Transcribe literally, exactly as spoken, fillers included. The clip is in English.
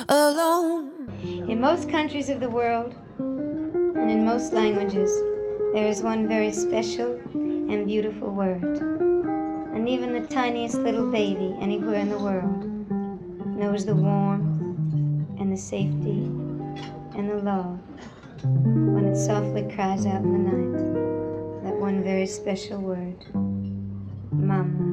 alone. In most countries of the world, and in most languages, there is one very special and beautiful word. And even the tiniest little baby anywhere in the world knows the warmth and the safety and the love when it softly cries out in the night that one very special word, Mama.